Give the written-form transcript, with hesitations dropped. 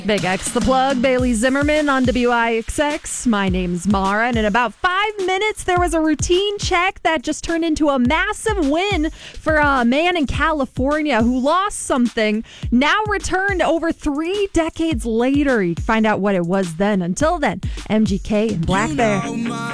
Big X the Plug, Bailey Zimmerman on WIXX. My name's Mara, and in about 5 minutes, there was a routine check that just turned into a massive win for a man in California who lost something, now returned over 3 decades later. You can find out what it was then. Until then, MGK and Black Bear.